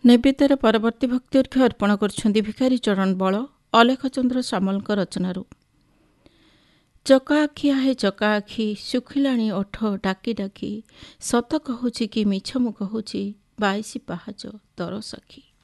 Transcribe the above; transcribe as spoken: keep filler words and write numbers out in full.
ନୈବେଦ୍ୟର ପରବର୍ତ୍ତୀ ଭକ୍ତି ଅର୍ଘ୍ୟ ଅର୍ପଣ କରୁଛନ୍ତି ଭିକାରୀ ଚରଣ ବଳ ଅଲେଖଚନ୍ଦ୍ର ସାମଲଙ୍କ ରଚନାରୁ। ଚକା ଆଖି ଆହେ ଚକା ଆଖି ଶୁଖିଲାଣି ଓଠ ଡାକି ଡାକି ସତ କହୁଛି କି ମିଛ ମୁଁ କହୁଛି ବାଇଶି ପାହାଚ ତର ସଖୀ।